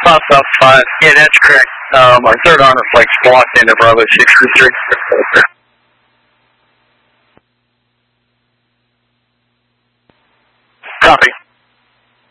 South 5. Yeah, that's correct. Our third honor flight's blocked into Bravo 63.